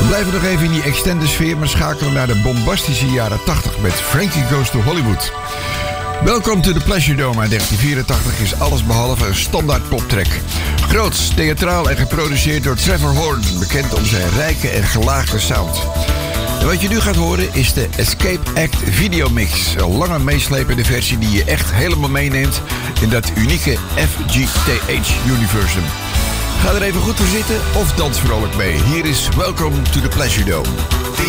We blijven nog even in die extended sfeer, maar schakelen naar de bombastische jaren 80 met Frankie Goes to Hollywood. Welcome to the Pleasure Dome uit 1984 is allesbehalve een standaard poptrack. Groots, theatraal en geproduceerd door Trevor Horn, bekend om zijn rijke en gelaagde sound. En wat je nu gaat horen is de Escape Act Videomix. Een lange meeslepende versie die je echt helemaal meeneemt in dat unieke FGTH-universum. Ga er even goed voor zitten of dans vrolijk mee. Hier is Welcome to the Pleasure Dome.